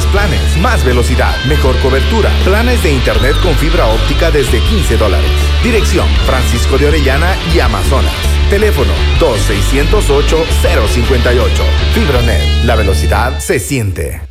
mejores planes, más velocidad, mejor cobertura. Planes de internet con fibra óptica desde $15. Dirección: Francisco de Orellana y Amazonas. Teléfono 2-608-058. Fibronet, la velocidad se siente.